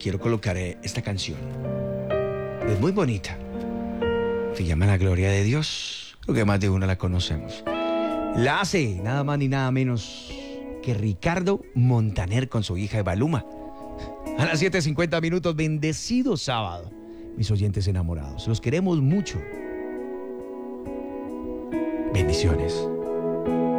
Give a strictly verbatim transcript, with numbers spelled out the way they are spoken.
quiero colocar eh, esta canción. Es muy bonita. Se llama La Gloria de Dios. Creo que más de una la conocemos. La hace nada más ni nada menos que Ricardo Montaner con su hija Evaluma. A las siete cincuenta minutos, bendecido sábado. Mis oyentes enamorados, los queremos mucho. Bendiciones.